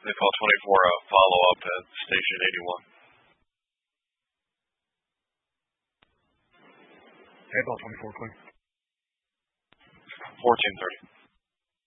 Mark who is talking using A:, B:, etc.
A: They call 24 a follow-up at station 81.
B: Ball 24, clear.
A: 1430.